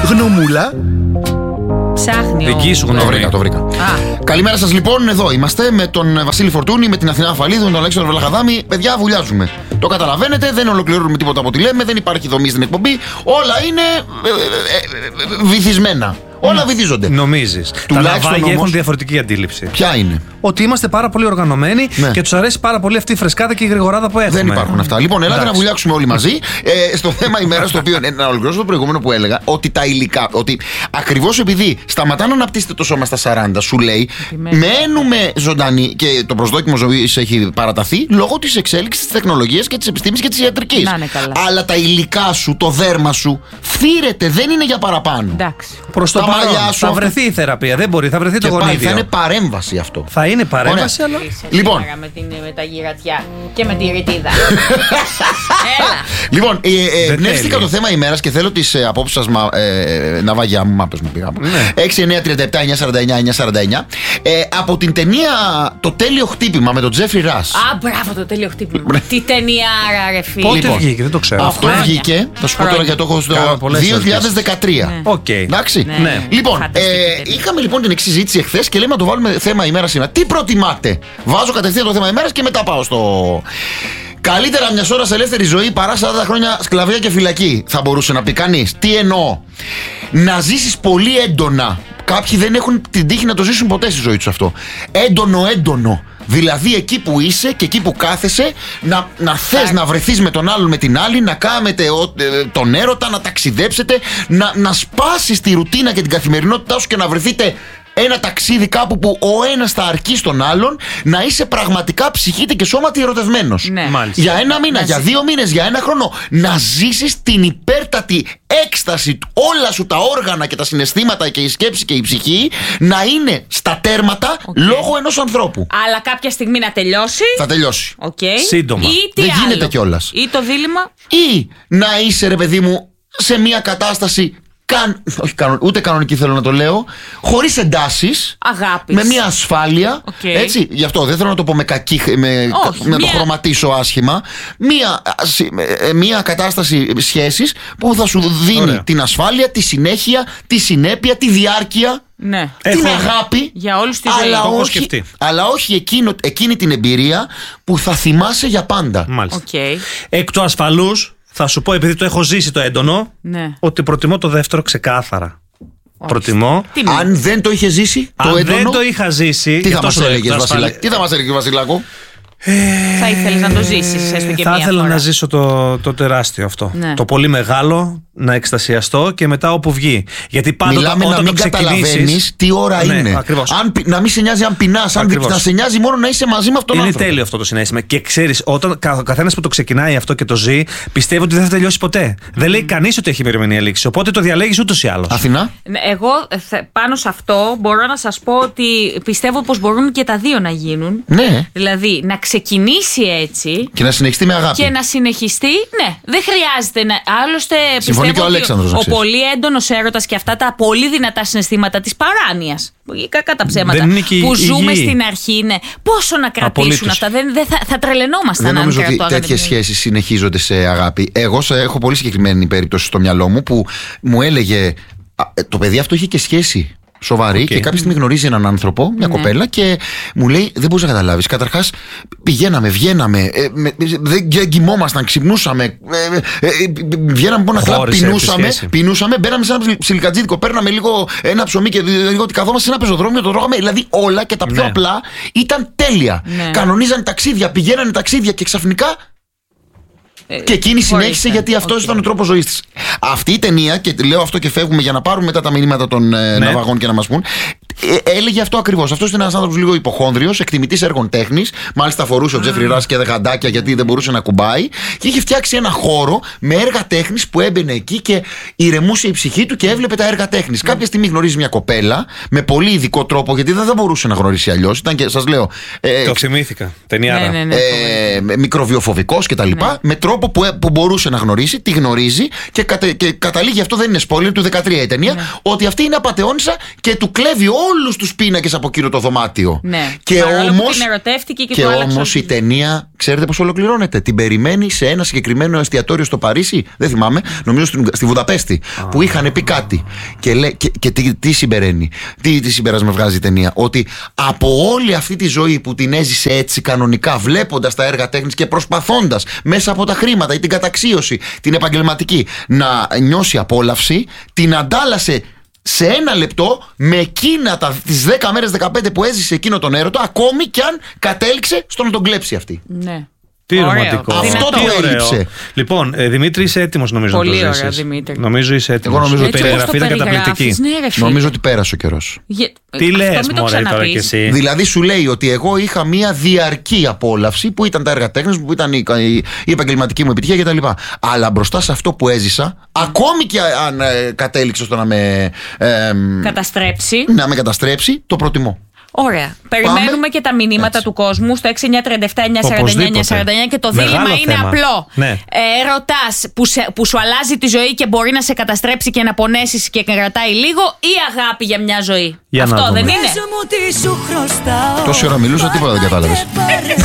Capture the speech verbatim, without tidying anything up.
Γνωμούλα. Ψάχνει. Δική σου γνώμη. Το βρήκα, το βρήκα. Α. Καλημέρα σας λοιπόν, εδώ είμαστε με τον Βασίλη Φορτούνη, με την Αθηνά Αφαλίδου, με τον Αλέξανδρο Βλαχαδάμη. Παιδιά, βουλιάζουμε. Το καταλαβαίνετε, δεν ολοκληρώνουμε τίποτα από ό,τι λέμε, δεν υπάρχει δομή στην εκπομπή. Όλα είναι ε, ε, ε, βυθισμένα. Όλα βυθίζονται. Νομίζεις. Τα ναυάγια έχουν διαφορετική αντίληψη. Ποια είναι? Ότι είμαστε πάρα πολύ οργανωμένοι, ναι, και τους αρέσει πάρα πολύ αυτή η φρεσκάδα και η γρηγοράδα που έχουμε. Δεν υπάρχουν αυτά. Λοιπόν, ελάτε να βουλιάξουμε όλοι μαζί. Ε, στο θέμα ημέρα, το οποίο. Να ολοκληρώσω το προηγούμενο που έλεγα, ότι τα υλικά. Ότι ακριβώς επειδή σταματά να αναπτύσσεται το σώμα στα σαράντα, σου λέει, μένουμε ζωντανοί και το προσδόκιμο ζωής έχει παραταθεί λόγω της εξέλιξης της τεχνολογίας και της επιστήμης και της ιατρικής. Αλλά τα υλικά σου, το δέρμα σου, φύρεται, δεν είναι για παραπάνω. Εντάξει. Προς το παρόν θα βρεθεί η θεραπεία. Δεν μπορεί, θα βρεθεί το γονίδιο. Θα είναι παρέμβαση αυτό. Θα είναι παρέμβαση, αλλά. Λοιπόν. Με, την, με τα γυρατιά και με τη ρητίδα. Έλα. Λοιπόν, εμπνεύστηκα το θέμα ημέρας και θέλω τις ε, απόψεις σας, μα, ε, ναυαγιά μου, μάπες μου πήγα. έξι εννιά τριάντα επτά εννιά σαράντα εννιά εννιά σαράντα εννιά ε, από την ταινία Το Τέλειο Χτύπημα με τον Τζέφρι Ρας. Α, μπράβο, Το Τέλειο Χτύπημα. Τι ταινιάρα, ρε φίλε. Πότε λοιπόν, βγήκε, δεν το ξέρω. Αυτό ναι, βγήκε, θα σου πω τώρα γιατί το έχω στο δύο χιλιάδες δεκατρία. Οκ. Okay. Εντάξει. Ναι. Ναι. Λοιπόν, ε, είχαμε λοιπόν την εξή συζήτηση εχθές και λέμε να το βάλουμε θέμα ημέρα σήμερα. Τι προτιμάτε? Βάζω κατευθείαν το θέμα ημέρας και μετά πάω στο. Καλύτερα μια ώρα ελεύθερη ζωή παρά σαράντα χρόνια σκλαβιά και φυλακή, θα μπορούσε να πει κανείς. Τι εννοώ? Να ζήσεις πολύ έντονα. Κάποιοι δεν έχουν την τύχη να το ζήσουν ποτέ στη ζωή τους αυτό. Έντονο, έντονο. Δηλαδή εκεί που είσαι και εκεί που κάθεσαι, να, να θες να βρεθείς με τον άλλον, με την άλλη, να κάνετε ο, ε, τον έρωτα, να ταξιδέψετε, να, να σπάσεις τη ρουτίνα και την καθημερινότητά σου και να βρεθείτε ένα ταξίδι κάπου που ο ένας θα αρκεί στον άλλον, να είσαι πραγματικά ψυχήτη και σώματι ερωτευμένος. Ναι. Για ένα μήνα, να για ζει... δύο μήνες, για ένα χρόνο. Να ζήσεις την υπέρτατη έκσταση, όλα σου τα όργανα και τα συναισθήματα και η σκέψη και η ψυχή να είναι στα τέρματα okay. λόγω ενός ανθρώπου. Αλλά κάποια στιγμή να τελειώσει. Θα τελειώσει. Okay. Σύντομα. Ή τι δεν άλλο. γίνεται κιόλας. Ή το δίλημμα. Ή να είσαι, ρε παιδί μου, σε μια κατάσταση. Καν, όχι, ούτε κανονική θέλω να το λέω, χωρίς εντάσεις, αγάπης, με μια ασφάλεια. Okay. Έτσι, γι' αυτό δεν θέλω να το πω με κακή, με, όχι, να μια... το χρωματίσω άσχημα. Μια, μια κατάσταση σχέσης που θα σου δίνει Ωραία. την ασφάλεια, τη συνέχεια, τη συνέπεια, τη διάρκεια. Ναι. Την Έχω... αγάπη, για όλους τη ζωή. Αλλά όχι, αλλά όχι εκείνο, εκείνη την εμπειρία που θα θυμάσαι για πάντα. Μάλιστα. Okay. Εκ του ασφαλούς, θα σου πω, επειδή το έχω ζήσει το έντονο, ναι. ότι προτιμώ το δεύτερο ξεκάθαρα. Όχι. Προτιμώ. Αν δεν το είχε ζήσει το Αν έντονο. δεν το είχα ζήσει. Τι θα μας έλεγες, Βασιλάκη? Τι θα μας έλεγες, Βασιλάκο? Ε... Θα ήθελες να το ζήσεις, έστω και θα μία ήθελα φορά. να ζήσω το, το τεράστιο αυτό. Ναι. Το πολύ μεγάλο, να εκστασιαστώ και μετά όπου βγει. Γιατί πάντοτε Μιλάμε όταν να μην το καταλαβαίνεις τι ώρα ναι, είναι. Αν, να μην σε νοιάζει αν πεινάς, αν να σε νοιάζει μόνο να είσαι μαζί με αυτόν τον είναι άνθρωπο. Είναι τέλειο αυτό το συναίσθημα. Και ξέρεις, όταν ο καθένας που το ξεκινάει αυτό και το ζει, πιστεύει ότι δεν θα τελειώσει ποτέ. Mm. Δεν λέει κανείς ότι έχει ημερομηνία λήξη. Οπότε το διαλέγεις ούτως ή άλλως. Αθηνά. Εγώ πάνω σε αυτό μπορώ να σας πω ότι πιστεύω πως μπορούν και τα δύο να γίνουν. Ναι. Δηλαδή να ξεκινήσει έτσι. Και να συνεχιστεί με αγάπη. Και να συνεχιστεί, ναι. Δεν χρειάζεται να. Άλλωστε, συμφωνεί πιστεύω και ο ότι ο πολύ έντονος έρωτας και αυτά τα πολύ δυνατά συναισθήματα της παράνοιας. Κακά τα ψέματα. Που ζούμε στην αρχή, ναι. Πόσο να κρατήσουν Απολύτως. αυτά. Δεν, δεν θα, θα τρελαινόμασταν. Δεν αν νομίζω ότι τέτοιες σχέσεις συνεχίζονται σε αγάπη. Εγώ σε, έχω πολύ συγκεκριμένη περίπτωση στο μυαλό μου που μου έλεγε. Το παιδί αυτό είχε και σχέση. Σοβαρή okay. και κάποια στιγμή γνωρίζει έναν άνθρωπο, μια ναι. κοπέλα, και μου λέει: δεν μπορείς να καταλάβεις. Καταρχάς, πηγαίναμε, βγαίναμε, ε, με, δεν κοιμόμασταν, ξυπνούσαμε, ε, ε, ε, βγαίναμε από ένα κλαμπ, πεινούσαμε, πεινούσαμε, μπαίναμε σε ένα ψιλικατζίδικο, παίρναμε λίγο ένα ψωμί και λίγο ότι καθόμαστε σε ένα πεζοδρόμιο, το τρώγαμε. Δηλαδή όλα και τα πιο ναι. απλά ήταν τέλεια. Ναι. Κανονίζαν ταξίδια, πηγαίνανε ταξίδια και ξαφνικά. Και εκείνη συνέχισε γιατί αυτό okay. ήταν ο τρόπος ζωής της. Αυτή η ταινία, και λέω αυτό και φεύγουμε για να πάρουμε μετά τα μηνύματα των ναι. ναυαγών και να μας πούν, ε, έλεγε αυτό ακριβώς. Αυτός ήταν ένας άνθρωπος λίγο υποχόνδριος, εκτιμητής έργων τέχνης. Μάλιστα φορούσε ο Τζέφρι Ρας και γαντάκια γιατί δεν μπορούσε να κουμπάει. Και είχε φτιάξει ένα χώρο με έργα τέχνης που έμπαινε εκεί και ηρεμούσε η ψυχή του και έβλεπε τα έργα τέχνης. Mm. Κάποια στιγμή γνωρίζει μια κοπέλα με πολύ ειδικό τρόπο, γιατί δεν θα μπορούσε να γνωρίσει αλλιώς. Ήταν και σας λέω. Ε, το θυμήθηκα. Ταινιάρα. Ναι, ναι, ναι, ε, μικροβιοφοβικός κτλ. Ναι. Με τρόπο που, που μπορούσε να γνωρίσει, τη γνωρίζει και, κατε, και καταλήγει, αυτό δεν είναι spoiler, του δεκατρία η ταινία, ναι. ότι αυτή είναι απατεώνισσα και του κλέβει όλους τους πίνακες από εκείνο το δωμάτιο. Ναι. Και όμως, την ερωτεύτηκε και, και όμως η ταινία, ξέρετε πώς ολοκληρώνεται? Την περιμένει σε ένα συγκεκριμένο εστιατόριο στο Παρίσι, δεν θυμάμαι, νομίζω στην, στη Βουδαπέστη, ah. που είχαν πει κάτι. Και, λέ, και, και τι, τι συμπεραίνει, τι, τι συμπεράσμα βγάζει η ταινία? Ότι από όλη αυτή τη ζωή που την έζησε έτσι κανονικά, βλέποντας τα έργα τέχνης και προσπαθώντας μέσα από τα χρήματα ή την καταξίωση, την επαγγελματική, να νιώσει απόλαυση, την αντάλλασε σε ένα λεπτό με εκείνα τα, τις δέκα μέρες, δεκαπέντε που έζησε εκείνο τον έρωτα, ακόμη κι αν κατέληξε στο να τον κλέψει αυτή. Ναι. Τι ρομαντικό. Αυτό το έλειψε. Λοιπόν, ε, Δημήτρη, είσαι έτοιμος νομίζω πολύ να το ζήσεις. Ωραία, Δημήτρη. Νομίζω είσαι έτοιμος. Εγώ νομίζω ότι η περιγραφή ήταν καταπληκτική. Ναι, νομίζω ότι πέρασε ο καιρός. Για... Τι λες, μωρέ, τώρα κι εσύ? Δηλαδή σου λέει ότι εγώ είχα μια διαρκή απόλαυση που ήταν τα έργα τέχνης μου, που ήταν η, η, η επαγγελματική μου επιτυχία κτλ. Αλλά μπροστά σε αυτό που έζησα, mm. ακόμη και αν ε, κατέληξε στο να με ε, καταστρέψει, να με καταστρέψει, το προτιμώ. Ωραία. Περιμένουμε Πάμε. και τα μηνύματα Έτσι. του κόσμου στο έξι εννιά τρία επτά εννιά σαράντα εννιά εννιά σαράντα εννιά και το Μεγάλο δίλημμα είναι θέμα. απλό. Ναι. Ε, ρωτάς που, που σου αλλάζει τη ζωή και μπορεί να σε καταστρέψει και να πονέσεις και κρατάει λίγο, ή αγάπη για μια ζωή? Για Αυτό δεν είναι? Τόση ώρα μιλούσα, τίποτα δεν κατάλαβες.